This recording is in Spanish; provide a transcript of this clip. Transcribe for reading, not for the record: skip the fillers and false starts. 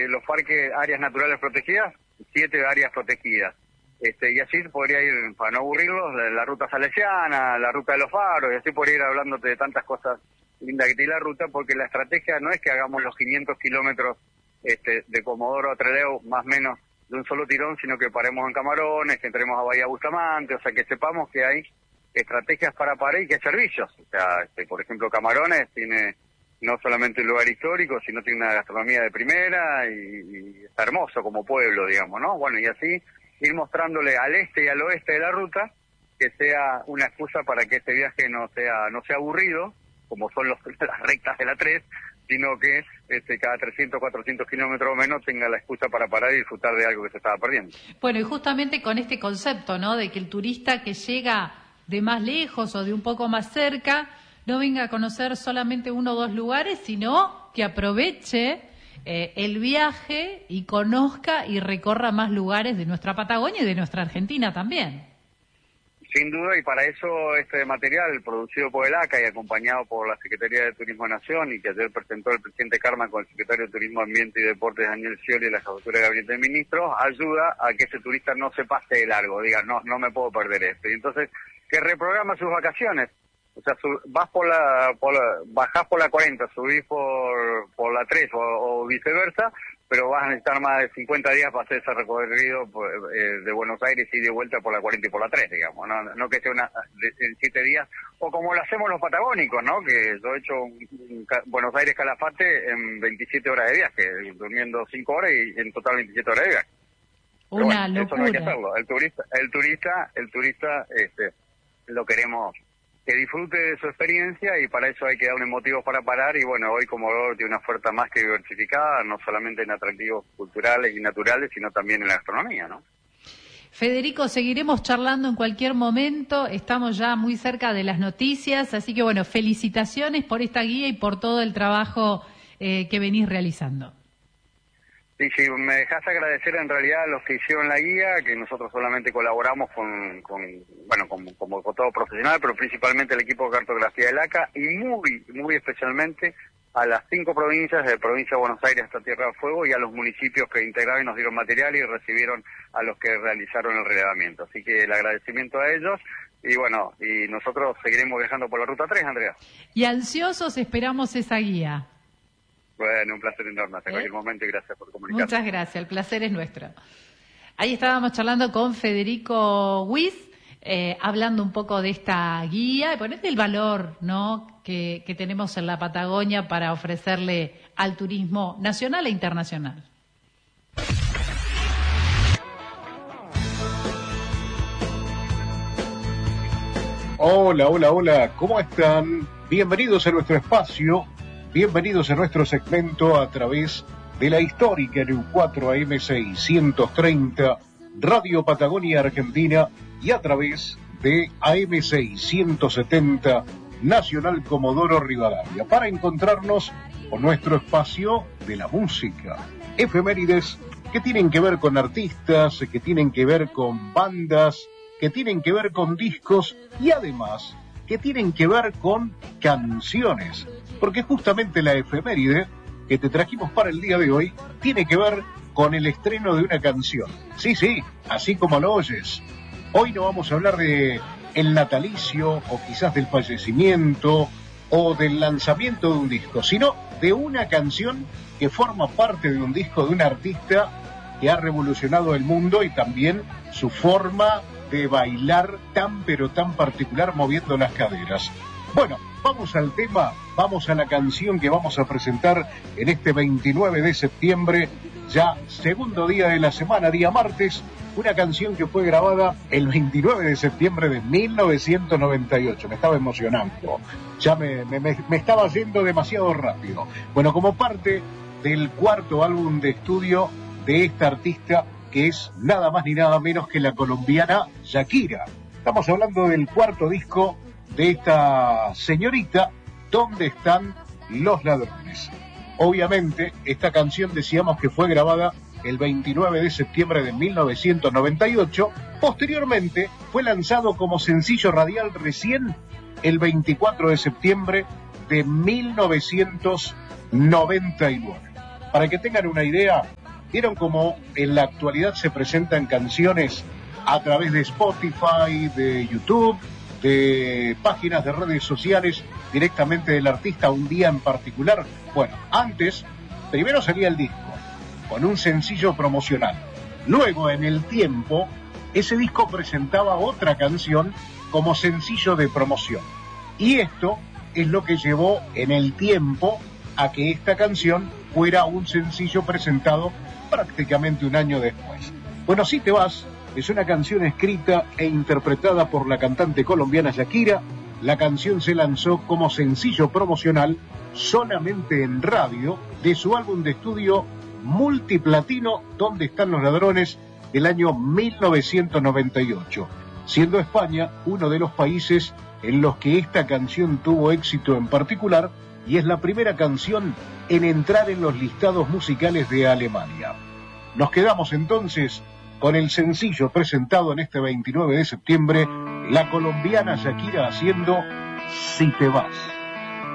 los parques, áreas naturales protegidas, 7 áreas protegidas. Y así podría ir, para no aburrirlos, la ruta salesiana, la ruta de los faros, y así podría ir hablándote de tantas cosas lindas que tiene la ruta, porque la estrategia no es que hagamos los 500 kilómetros de Comodoro a Trelew, más o menos de un solo tirón, sino que paremos en Camarones, que entremos a Bahía Bustamante, o sea, que sepamos que hay estrategias para parar y que hay servicios. O sea, por ejemplo, Camarones tiene no solamente un lugar histórico, sino tiene una gastronomía de primera y está hermoso como pueblo, digamos, ¿no? Bueno, y así ir mostrándole al este y al oeste de la ruta que sea una excusa para que este viaje no sea aburrido, como son las rectas de la 3, sino que cada 300, 400 kilómetros o menos tenga la excusa para parar y disfrutar de algo que se estaba perdiendo. Bueno, y justamente con este concepto, ¿no?, de que el turista que llega de más lejos o de un poco más cerca no venga a conocer solamente 1 o 2 lugares, sino que aproveche el viaje y conozca y recorra más lugares de nuestra Patagonia y de nuestra Argentina también. Sin duda, y para eso este material producido por el ACA y acompañado por la Secretaría de Turismo de Nación, y que ayer presentó el presidente Carman con el secretario de Turismo, Ambiente y Deportes, Daniel Scioli, y la jefatura de Gabinete de Ministros, ayuda a que ese turista no se pase de largo, diga, no me puedo perder esto. Y entonces, que reprograma sus vacaciones. O sea, bajás por la 40, subís por la 3 o viceversa, pero vas a necesitar más de 50 días para hacer ese recorrido de Buenos Aires y de vuelta por la 40 y por la 3, digamos, no que sea en 7 días, o como lo hacemos los patagónicos, ¿no? Que yo he hecho Buenos Aires Calafate en 27 horas de viaje, durmiendo 5 horas y en total 27 horas de viaje. Una locura. Eso no hay que hacerlo. El turista, lo queremos que disfrute de su experiencia, y para eso hay que darle motivos para parar. Y bueno, hoy Comodoro tiene una oferta más que diversificada, no solamente en atractivos culturales y naturales, sino también en la gastronomía, ¿no? Federico, seguiremos charlando en cualquier momento, estamos ya muy cerca de las noticias, así que bueno, felicitaciones por esta guía y por todo el trabajo que venís realizando. Sí, me dejás agradecer en realidad a los que hicieron la guía, que nosotros solamente colaboramos con todo profesional, pero principalmente el equipo de cartografía del ACA, y muy especialmente a las 5 provincias, de provincia de Buenos Aires hasta Tierra del Fuego, y a los municipios que integraron y nos dieron material y recibieron a los que realizaron el relevamiento. Así que el agradecimiento a ellos, y bueno, y nosotros seguiremos viajando por la Ruta 3, Andrea. Y ansiosos esperamos esa guía. Bueno, un placer enorme, hasta cualquier momento, y gracias por comunicar. Muchas gracias, el placer es nuestro. Ahí estábamos charlando con Federico Wyss, hablando un poco de esta guía, y ponete el valor, ¿no?, que tenemos en la Patagonia para ofrecerle al turismo nacional e internacional. Hola, ¿cómo están? Bienvenidos a nuestro espacio. Bienvenidos a nuestro segmento a través de la histórica NU4 AM 630, Radio Patagonia Argentina, y a través de AM 670, Nacional Comodoro Rivadavia, para encontrarnos con nuestro espacio de la música. Efemérides que tienen que ver con artistas, que tienen que ver con bandas, que tienen que ver con discos, y además que tienen que ver con canciones, porque justamente la efeméride que te trajimos para el día de hoy tiene que ver con el estreno de una canción. Sí, así como lo oyes. Hoy no vamos a hablar de el natalicio, o quizás del fallecimiento, o del lanzamiento de un disco, sino de una canción que forma parte de un disco de un artista que ha revolucionado el mundo, y también su forma de bailar tan pero tan particular, moviendo las caderas. Bueno, vamos al tema, vamos a la canción que vamos a presentar en este 29 de septiembre, ya segundo día de la semana, día martes, una canción que fue grabada el 29 de septiembre de 1998. Me estaba emocionando, ya me estaba yendo demasiado rápido. Bueno, como parte del 4º álbum de estudio de esta artista, que es nada más ni nada menos que la colombiana Shakira. Estamos hablando del 4º disco de esta señorita, ¿Dónde están los ladrones? Obviamente, esta canción decíamos que fue grabada el 29 de septiembre de 1998. Posteriormente, fue lanzado como sencillo radial recién el 24 de septiembre de 1999. Para que tengan una idea, vieron como en la actualidad se presentan canciones a través de Spotify, de YouTube, de páginas de redes sociales directamente del artista un día en particular. Bueno, antes, primero salía el disco con un sencillo promocional. Luego, en el tiempo, ese disco presentaba otra canción como sencillo de promoción. Y esto es lo que llevó en el tiempo a que esta canción fuera un sencillo presentado prácticamente un año después. Bueno, Si te vas es una canción escrita e interpretada por la cantante colombiana Shakira. La canción se lanzó como sencillo promocional solamente en radio de su álbum de estudio multiplatino ¿Dónde están los ladrones?, del año 1998, siendo España uno de los países en los que esta canción tuvo éxito en particular, y es la primera canción en entrar en los listados musicales de Alemania. Nos quedamos entonces con el sencillo presentado en este 29 de septiembre, la colombiana Shakira haciendo Si te vas.